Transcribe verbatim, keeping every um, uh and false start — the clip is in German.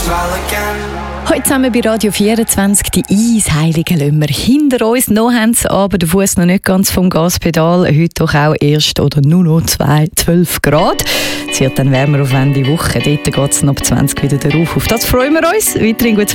Heute zusammen bei Radio vierundzwanzig, die Eisheiligen lassen wir hinter uns. Noch haben sie aber den Fuß noch nicht ganz vom Gaspedal. Heute doch auch erst oder nur noch zwei, zwölf Grad. Es wird dann wärmer auf Ende Woche. Dort geht es ab zwanzig wieder darauf. Auf das freuen wir uns. Weiterhin gutes